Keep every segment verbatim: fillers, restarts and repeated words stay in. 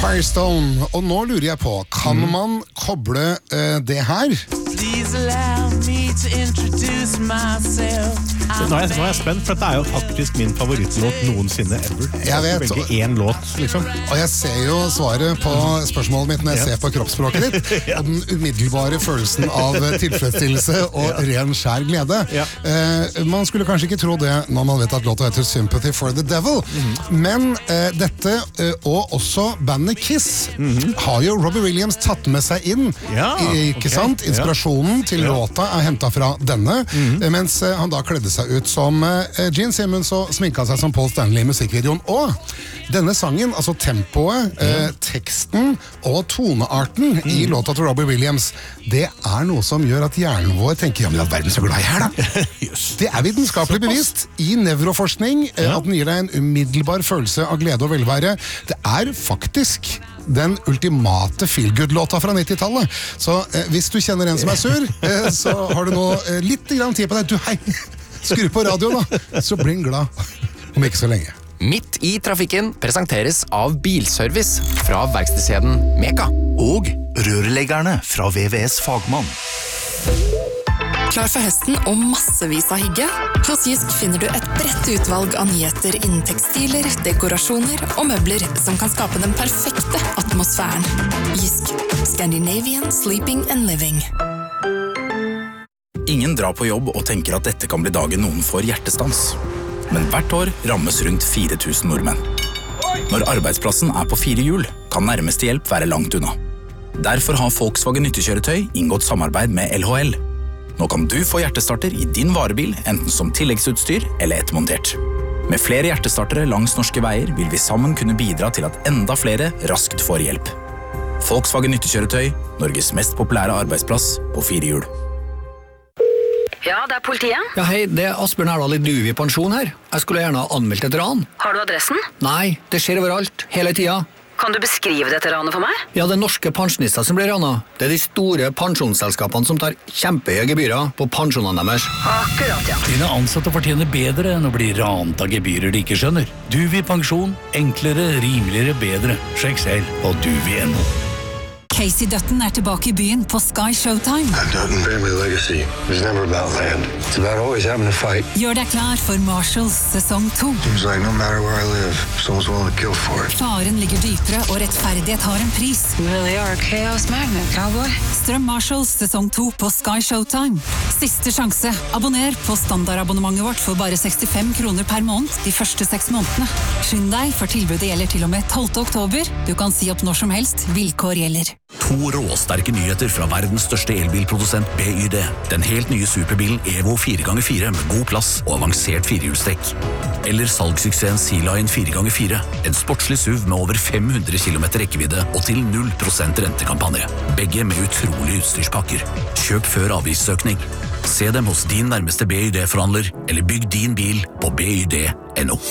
Firestone, og nå lurer jeg på, kan mm. man koble uh, det her? Please allow me to introduce myself. Nå er, jeg, nå er jeg spent, for dette er jo faktisk min favorittlåt noensinne ever. Jeg vet. Jeg velger en låt, liksom. Og jeg ser jo svaret på spørsmålet mitt når jeg ser på kroppsspråket ditt, ja. Og den umiddelbare følelsen av tilfredsstillelse og ja. Ren skjær glede. Ja. Uh, man skulle kanskje ikke tro det når man vet at låta heter Sympathy for the Devil, mm-hmm. men uh, dette, uh, og også bandet Kiss, mm-hmm. har jo Robbie Williams tatt med seg inn, ja, ikke okay. sant? Inspirasjonen ja. Til låta er hentet fra denne, mm-hmm. mens uh, han da kledde seg ut som uh, Gene Simmons og sminket seg som Paul Stanley i musikkvideoen. Og denne sangen, altså tempoet, mm. uh, teksten og tonearten mm. i låta til Robbie Williams, det er noe som gjør at hjernen vår tenker, ja, men det er verden så glad i her da. Yes. Det er vitenskapelig bevist i nevroforskning, uh, ja. At den gir deg en umiddelbar følelse av glede og velvære. Det er faktisk den ultimate feel-good-låta fra nittitallet. Så eh, hvis du kjenner en som er sur, eh, så har du nå eh, litt grann tid på deg. Du, hei, skru på radio da, så bli glad om ikke så lenge. Midt i trafikken presenteres av Bilservice fra verkstedskjeden Meka. Og rørleggerne fra V V S Fagmann. Klar for høsten og massevis av hygge? Hos Jysk finner du et bredt utvalg av nyheter innen tekstiler, dekorasjoner og møbler som kan skape den perfekte atmosfæren. Jysk. Scandinavian Sleeping and Living. Ingen drar på jobb og tenker at dette kan bli dagen noen får hjertestans. Men hvert år rammes rundt fire tusen nordmenn. Når arbeidsplassen er på fire hjul, kan nærmeste hjelp være langt unna. Derfor har Volkswagen nyttekjøretøy inngått samarbeid med L H L. Nå kan du få hjertestarter i din varebil, enten som tilleggsutstyr eller ettermontert. Med flere hjertestartere langs norske veier vil vi sammen kunne bidra til at enda flere raskt får hjelp. Volkswagen nyttekjøretøy, Norges mest populære arbeidsplass på fire hjul. Ja, det er politiet. Ja, hei, det er Asbjørn Erdal i Duvi pensjon her. Jeg skulle gjerne ha anmeldt et ran. Har du adressen? Nei, det skjer overalt, hele tida. Kan du beskrive dette ranet for meg? Ja, det er norske pensjonister som blir ranet. Det er de store pensjonsselskapene som tar kjempehøye gebyrer på pensjonene deres. Akkurat, ja. Dine ansatte fortjener bedre enn å bli rant av gebyrer de ikke skjønner. Duvi pensjon. Enklere, rimeligere, bedre. Sjekk selv på duvi punktum no. Casey Dutton er tilbake i byen på Sky Showtime. That Dutton family legacy was never about land. It's about always having to fight. Gjør deg klar for Marshalls sesong to. Seems like no matter where I live, someone's willing to kill for it. Faren ligger dypere, og rettferdighet har en pris. You really are a chaos magnet, cowboy. Strøm Marshalls sesong to på Sky Showtime. Siste sjanse. Abonner på standardabonnementet vårt for bare sekstifem kroner per måned de første seks månedene. Skynd deg, for tilbudet gjelder til og med tolvte oktober. Du kan si opp når som helst. Vilkår gjelder. To råsterke nyheter fra verdens største elbilprodusent B Y D. Den helt nye superbilen Evo fire ganger fire med god plass og avansert firehjulstrekk. Eller salgssuksessen Sea-Lion fire ganger fire. En sportslig S U V med over fem hundre kilometer rekkevidde og til null prosent rentekampanje. Begge med utrolige utstyrspakker. Kjøp før avgiftsøkning. Se dem hos din nærmeste B Y D-forhandler, eller bygg din bil på b y d punktum no.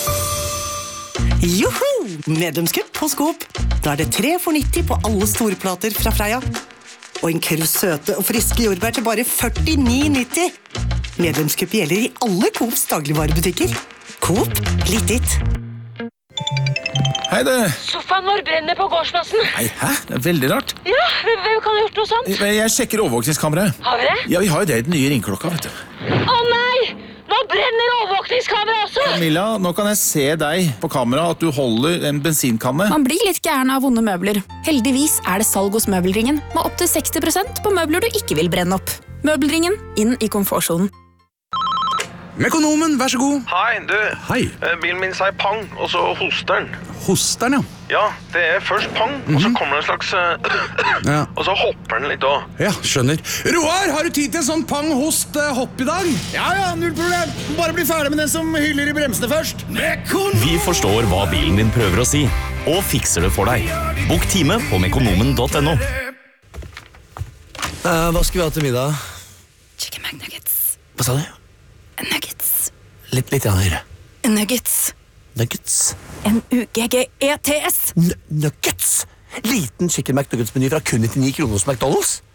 Joho! Medlemskupp på Coop. Da er det tre for nitti på alle store plater fra Freia. Og en krus søte og friske jordbær til bare førtini nitti. Medlemskupp gjelder i alle Coops dagligvarebutikker. Coop, litt ditt. Hei, det. Sofaen vår brenner på gårdsplassen. Nei, hæ? Det er veldig rart. Ja, hvem kan ha gjort noe sånt? Jeg, jeg sjekker overvåkningskameraet. Har vi det? Ja, vi har jo det i den nye ringklokka, vet du. Å nei! Nå brenner overvåkningskameraet også! Camilla, nå kan jeg se deg på kamera at du holder en bensinkanne. Man blir litt gæren av vonde møbler. Heldigvis er det salg hos Møbelringen, med opp til seksti prosent på møbler du ikke vil brenne opp. Møbelringen, inn i komfortsonen. Mekonomen, vær så god. Hei, du. Hei. Bilen min sier pang, og så hoster den. Hoster den, ja? Ja, det er først pang, mm-hmm. og så kommer det en slags... ja. Og så hopper den litt også. Ja, skjønner. Roar, har du tid til en sånn pang-host-hopp i dag? Ja, ja, null problem. Bare bli ferdig med den som hyller i bremsene først. Mekonom! Vi forstår hva bilen din prøver å si, og fikser det for deg. Bok time på mekonomen punktum no. Uh, hva skal vi ha til middag? Chicken McNuggets. Hva sa du? Nuggets. Litt, litt høyere. Nuggets. Nuggets. N U G G E T S. N- nuggets? Liten chicken McNuggets-meny fra kun nittini kroner hos McDonald's?